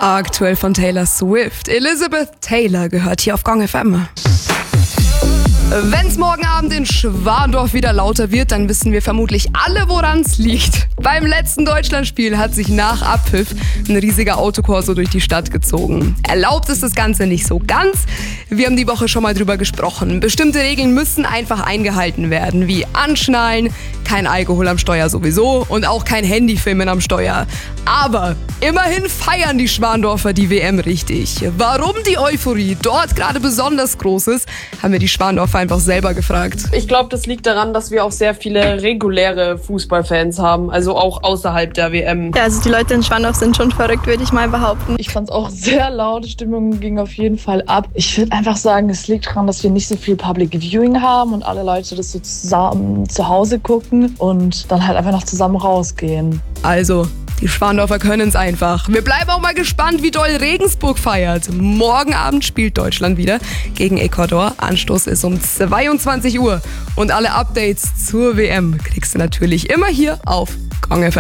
Aktuell von Taylor Swift. Elizabeth Taylor gehört hier auf Gong FM. Wenn's morgen Abend in Schwandorf wieder lauter wird, dann wissen wir vermutlich alle, woran's liegt. Beim letzten Deutschlandspiel hat sich nach Abpfiff ein riesiger Autokorso durch die Stadt gezogen. Erlaubt ist das Ganze nicht so ganz. Wir haben die Woche schon mal drüber gesprochen. Bestimmte Regeln müssen einfach eingehalten werden, wie Anschnallen, kein Alkohol am Steuer sowieso und auch kein Handyfilmen am Steuer. Aber immerhin feiern die Schwandorfer die WM richtig. Warum die Euphorie dort gerade besonders groß ist, haben wir die Schwandorfer einfach selber gefragt. Ich glaube, das liegt daran, dass wir auch sehr viele reguläre Fußballfans haben, also auch außerhalb der WM. Ja, also die Leute in Schwandorf sind schon verrückt, würde ich mal behaupten. Ich fand es auch sehr laut, die Stimmung ging auf jeden Fall ab. Ich würde einfach sagen, es liegt daran, dass wir nicht so viel Public Viewing haben und alle Leute das so zusammen zu Hause gucken und dann halt einfach noch zusammen rausgehen. Also, die Schwandorfer können es einfach. Wir bleiben auch mal gespannt, wie doll Regensburg feiert. Morgen Abend spielt Deutschland wieder gegen Ecuador. Anstoß ist um 22 Uhr. Und alle Updates zur WM kriegst du natürlich immer hier auf Gong FM.